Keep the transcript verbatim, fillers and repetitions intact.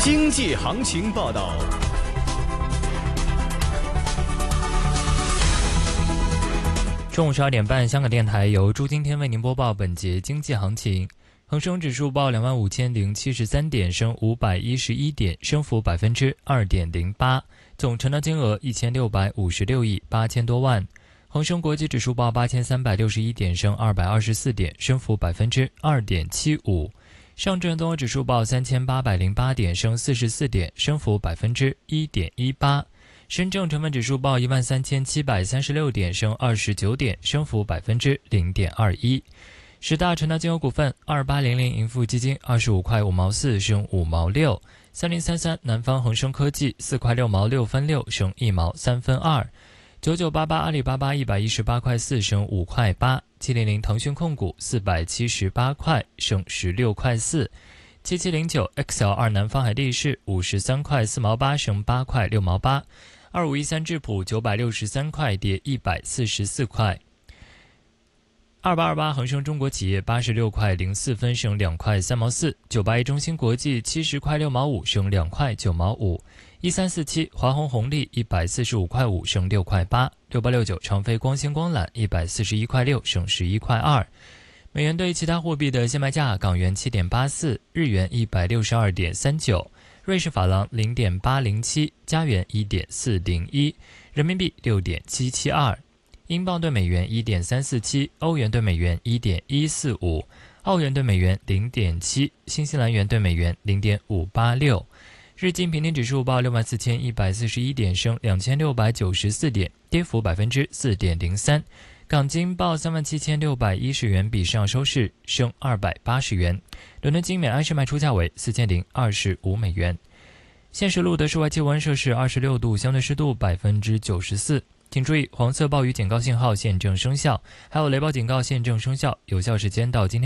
经济行情报道。 中午十二点半，香港电台由朱今天为您播报本节经济行情。恒生指数报两万五千零七十三点，升五百一十一点，升幅百分之二点零八，总成交金额一千六百五十六亿八千多万。恒生国际指数报八千三百六十一点，升二百二十四点，升幅百分之二点七五。上证综合指数报三千八百零八点，升四十四点，升幅百分之一点一八。深证成分指数报一万三千七百三十六点，升二十九点，升幅百分之零点二一。十大成交金额股份：二八零零盈富基金二十五块五毛四，升五毛六；三零三三南方恒生科技四块六毛六分六，升一毛三分二；九九八八阿里巴巴一百一十八块四，升五块八；七零零腾讯控股四百七十八块，升十六块四；七七零九 X L 二南方海力士五十三块四毛八，升八块六毛八。二五一三智普九百六十三块，跌一百四十四块。二八二八恒生中国企业八十六块零四分，升两块三毛四。九八一中芯国际七十块六毛五，升两块九毛五。一三四七华虹红利一百四十五块五，升六块八。六八六九长飞光纤光缆一百四十一块六，升十一块二。美元对其他货币的现卖价：港元七点八四，日元一百六十二点三九。瑞士法郎 零点八零七， 加元 一点四零一， 人民币 六点七七二， 英镑对美元 一点三四七， 欧元对美元 一点一四五， 澳元对美元 零点七， 新西兰元对美元 零点五八六。日经平均指数报六万四千一百四十一点，升两千六百九十四点，跌幅百分之四点零三。港金报三万七千六百一十元，比上收市升二百八十元。伦敦金每安士卖出价为四千零二十五美元。现时录的室外气温摄氏二十六度，相对湿度百分之九十四。请注意，黄色暴雨警告信号现正生效，还有雷暴警告现正生效，有效时间到今天